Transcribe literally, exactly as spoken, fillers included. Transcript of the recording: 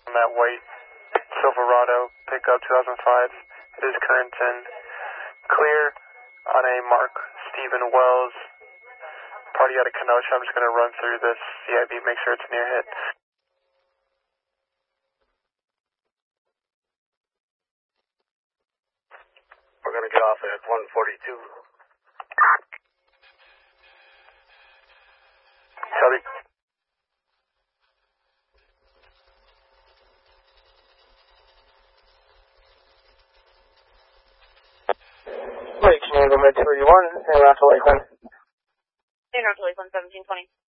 that white Silverado pickup two thousand five. It is current and clear on a Mark Stephen Wells. Party out of Kenosha. I'm just going to run through this C I B, make sure it's near hit. We're going to get off at one forty-two. Copy. Wait, Commander Mid thirty-one, and Raptor Lakeland. Hey, Raptor Lakeland, seventeen twenty.